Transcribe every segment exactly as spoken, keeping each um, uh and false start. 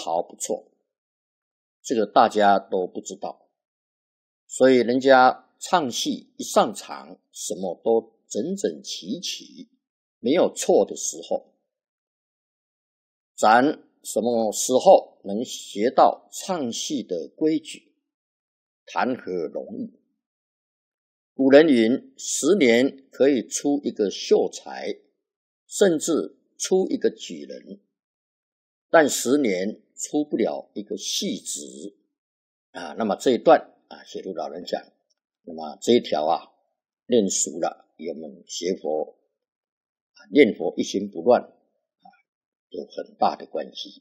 毫不错，这个大家都不知道。所以人家唱戏一上场，什么都整整齐齐，没有错的时候，咱什么时候能学到唱戏的规矩，谈何容易。古人云，十年可以出一个秀才，甚至出一个举人，但十年出不了一个戏子啊。那么这一段啊，写入老人讲，那么这一条啊，练熟了，与我们学佛啊，念佛一心不乱啊，有很大的关系。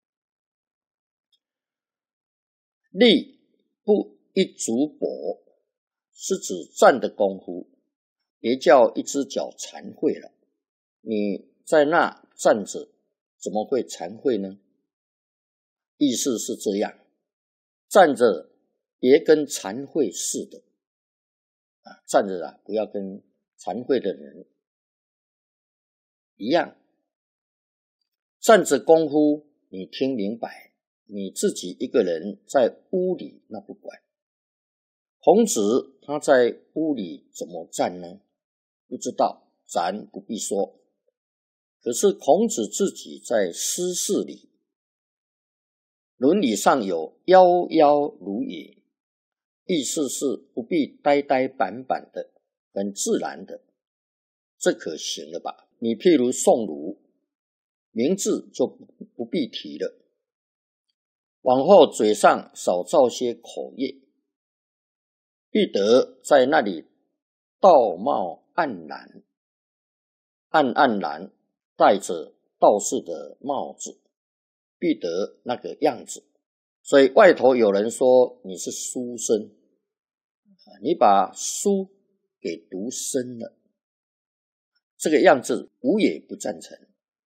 力不一足跛，是指站的功夫，别叫一只脚残废了。你在那站着，怎么会残废呢？意思是这样，站着别跟残废似的啊，站着啊，不要跟残废的人一样。站着功夫，你听明白，你自己一个人在屋里那不管。孔子他在屋里怎么站呢？不知道，咱不必说。可是孔子自己在私事里，伦理上有夭夭如也，意思是不必呆呆板板的，很自然的，这可行了吧？你譬如宋儒，名字就不必提了，往后嘴上少造些口业，必得在那里道貌岸然，暗暗然戴着道士的帽子，必得那个样子。所以外头有人说你是书生，你把书给读深了，这个样子吾也不赞成。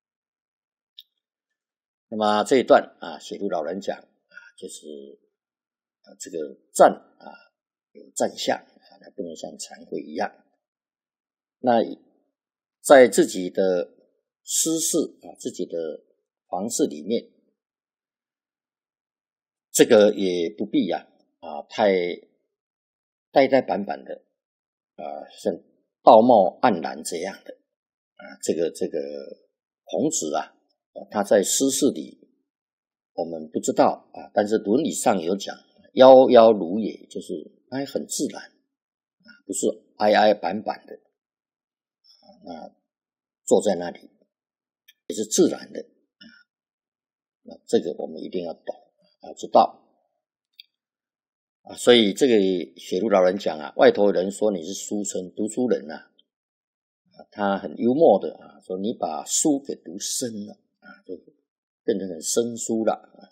那么这一段啊，写入老人讲啊，就是啊这个站啊有站相啊，不能像残废一样。那在自己的私事啊，自己的房事里面，这个也不必呀 啊, 啊太呆呆板板的啊，像道貌岸然这样的啊，这个这个孔子啊，他在私事里我们不知道啊，但是伦理上有讲，夭夭如也，就是哎很自然啊，不是哀哀板板的啊，那坐在那里也是自然的啊，那这个我们一定要懂，要知道啊。所以这个写入老人讲啊，外头人说你是书生读书人啊，他很幽默的啊，说你把书给读深了啊，就变成很生疏了啊。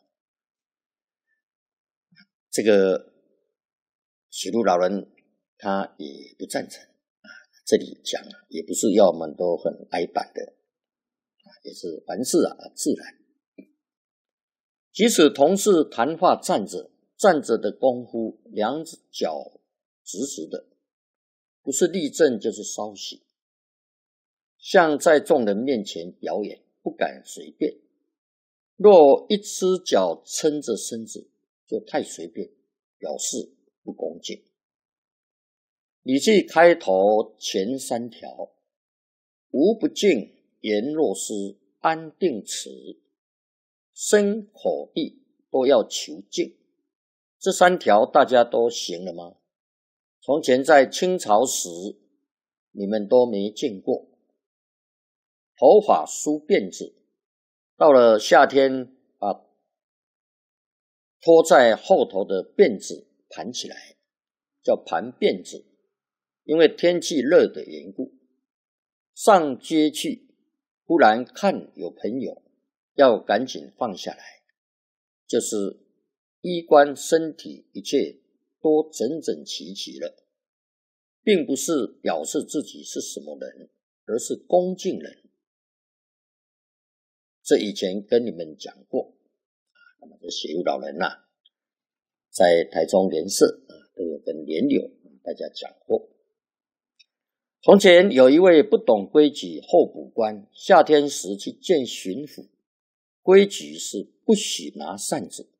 这个写入老人他也不赞成啊，这里讲啊，也不是要我们都很呆板的啊，也是凡事啊自然。即使同事谈话站着，站着的功夫，两脚直直的，不是立正就是稍息。像在众人面前表演，不敢随便。若一只脚撑着身子，就太随便，表示不恭敬。礼记开头前三条，无不敬，言若失，安定持，身口意都要求敬。这三条大家都行了吗？从前在清朝时，你们都没见过。头发梳辫子，到了夏天把拖在后头的辫子盘起来，叫盘辫子。因为天气热的缘故，上街去，忽然看有朋友，要赶紧放下来，就是衣冠身体一切都整整齐齐了，并不是表示自己是什么人，而是恭敬人。这以前跟你们讲过，那么这写入老人啊，在台中联社啊都有跟联友大家讲过。从前有一位不懂规矩候补官，夏天时去见巡抚， 规矩是不许拿扇子。